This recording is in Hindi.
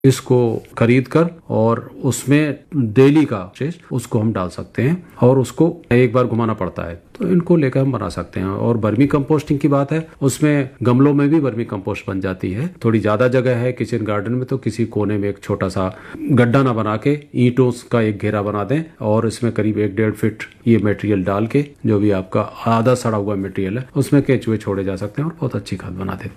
इसको खरीद कर और उसमें डेली का उसको हम डाल सकते हैं और उसको एक बार घुमाना पड़ता है, तो इनको लेकर हम बना सकते हैं। और वर्मी कंपोस्टिंग की बात है, उसमें गमलों में भी वर्मी कंपोस्ट बन जाती है। थोड़ी ज्यादा जगह है किचन गार्डन में तो किसी कोने में एक छोटा सा गड्ढा ना बना के ईंटों का एक घेरा बना दें और इसमें करीब 1-1.5 फीट ये मटेरियल डाल के, जो भी आपका आधा सड़ा हुआ मटेरियल है, उसमें केंचुए छोड़े जा सकते हैं और बहुत अच्छी खाद बना देते हैं।